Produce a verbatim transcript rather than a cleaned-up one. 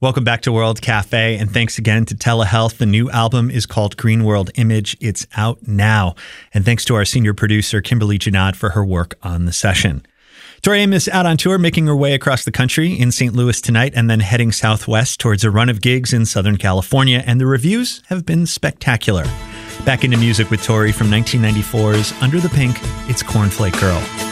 Welcome back to World Cafe, and thanks again to Telehealth. The new album is called Green World Image. It's out now. And thanks to our senior producer, Kimberly Janad, for her work on the session. Tori Amos is out on tour, making her way across the country in Saint Louis tonight and then heading southwest towards a run of gigs in Southern California. And the reviews have been spectacular. Back into music with Tori from nineteen ninety-four's Under the Pink, it's Cornflake Girl.